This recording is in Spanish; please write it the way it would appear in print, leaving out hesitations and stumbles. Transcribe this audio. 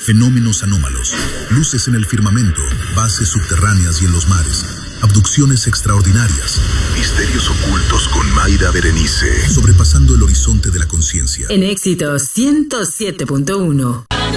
Fenómenos anómalos, luces en el firmamento, bases subterráneas y en los mares, abducciones extraordinarias, misterios ocultos con Mayra Berenice, sobrepasando el horizonte de la conciencia. En Éxitos 107.1.